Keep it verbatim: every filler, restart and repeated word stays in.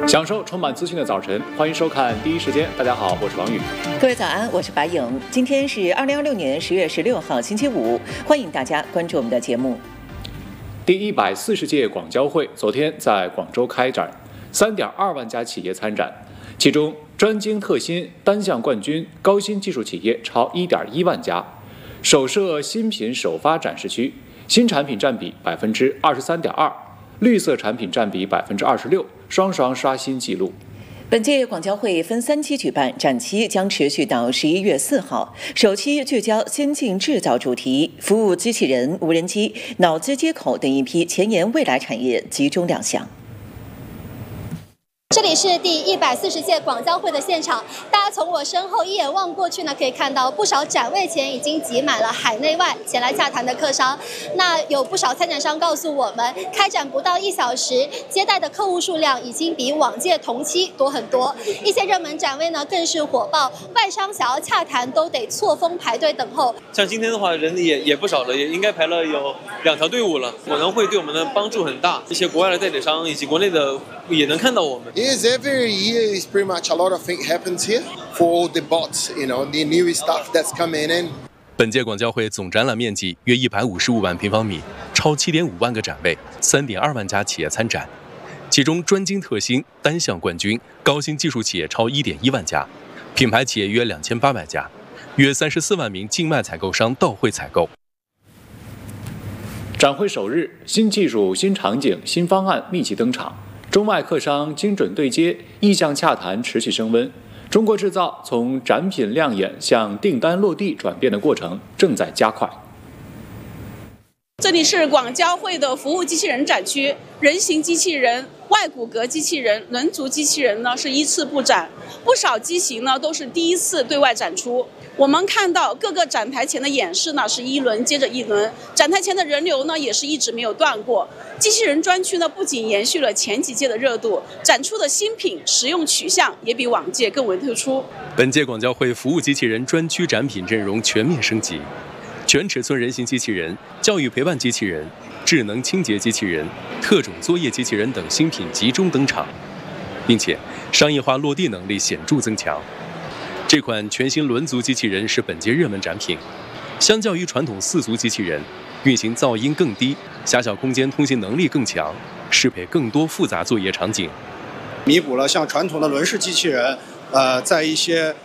享受充满资讯的早晨，欢迎收看第一时间。大家好，我是王宇。 各位早安，我是白颖。今天是二零二六年十月十六号，星期五，欢迎大家关注我们的节目。 第一百四十届广交会昨天在广州开展，三点二万家企业参展，其中专精特新单项冠军高新技术企业超一点一万家，首设新品首发展示区，新产品占比百分之二十三点二。绿色产品占比百分之二十六，双双刷新纪录。 本届广交会分三期举办，展期将持续到十一月四号。首期聚焦先进制造主题，服务机器人、无人机、脑机接口等一批前沿未来产业集中亮相。 这里是第一百四十届广交会的现场，大家从我身后一眼望过去呢，可以看到不少展位前已经挤满了海内外前来洽谈的客商。那有不少参展商告诉我们，开展不到一小时，接待的客户数量已经比往届同期多很多。一些热门展位呢更是火爆，外商想要洽谈都得错峰排队等候。 像今天的话，人也也不少了，也应该排了有两条队伍了。可能会对我们的帮助很大，一些国外的代理商以及国内的也能看到我们。 Yes, every year is pretty much a lot of things happens here for all the bots, you know, the new stuff that's coming in. 本届广交会总展览面积约一百五十五万平方米，超七点五万个展位，三点二万家企业参展，其中专精特新单项冠军高新技术企业超一点一万家，品牌企业约两千八百家，约三十四万名境外采购商到会采购。 展会首日，新技术、新场景、新方案密集登场。中外客商精准对接，意向洽谈持续升温。中国制造从展品亮眼向订单落地转变的过程正在加快。 这里是广交会的服务机器人展区，人形机器人、外骨骼机器人、轮足机器人呢是依次布展，不少机型呢都是第一次对外展出。我们看到各个展台前的演示呢是一轮接着一轮，展台前的人流呢也是一直没有断过。机器人专区呢不仅延续了前几届的热度，展出的新品实用取向也比往届更为突出。 本届广交会服务机器人专区展品阵容全面升级，全尺寸人形机器人、教育陪伴机器人、智能清洁机器人、特种作业机器人等新品集中登场，并且商业化落地能力显著增强。这款全新轮足机器人是本届热门展品，相较于传统四足机器人，运行噪音更低，狭小空间通信能力更强，适配更多复杂作业场景， 弥补了像传统的轮式机器人，呃，在一些